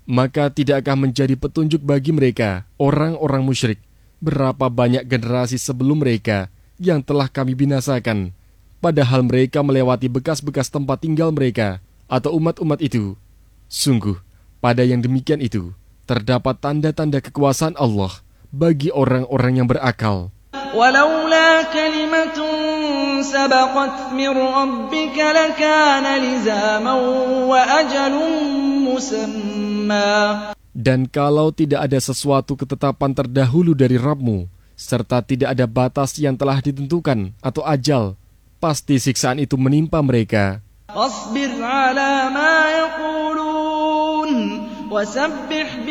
maka tidak akan menjadi petunjuk bagi mereka, orang-orang musyrik, berapa banyak generasi sebelum mereka yang telah kami binasakan, padahal mereka melewati bekas-bekas tempat tinggal mereka atau umat-umat itu. Sungguh, pada yang demikian itu, terdapat tanda-tanda kekuasaan Allah bagi orang-orang yang berakal. وَلَوْلَا كَلِمَةٌ سَبَقَتْ مِنْ رَبِّكَ لَكَانَ لِزَامًا وَأَجَلٌ مُّسَمًّى. Dan kalau tidak ada sesuatu ketetapan terdahulu dari Rabb-Mu, serta tidak ada batas yang telah ditentukan atau ajal, pasti siksaan itu menimpa mereka. فَاصْبِرْ عَلَى مَا يَقُولُونَ وَسَبِّحْ